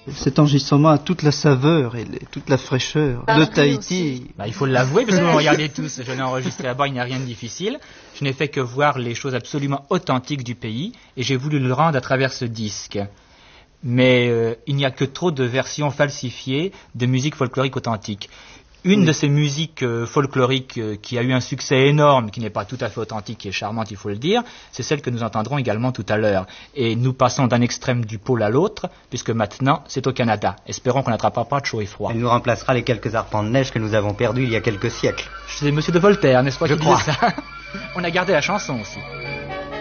Cet enregistrement a toute la saveur et toute la fraîcheur de Tahiti. Il faut l'avouer, parce que vous me regardez tous, je l'ai enregistré là-bas, il n'y a rien de difficile. Je n'ai fait que voir les choses absolument authentiques du pays, et j'ai voulu le rendre à travers ce disque. Mais il n'y a que trop de versions falsifiées de musique folklorique authentique. Une de ces musiques folkloriques qui a eu un succès énorme, qui n'est pas tout à fait authentique, qui est charmante, il faut le dire, c'est celle que nous entendrons également tout à l'heure. Et nous passons d'un extrême du pôle à l'autre, puisque maintenant c'est au Canada. Espérons qu'on n'attrapera pas de chaud et froid. Elle nous remplacera les quelques arpents de neige que nous avons perdus il y a quelques siècles. C'est Monsieur de Voltaire, n'est-ce pas, Je qui crois. disait ça? On a gardé la chanson aussi.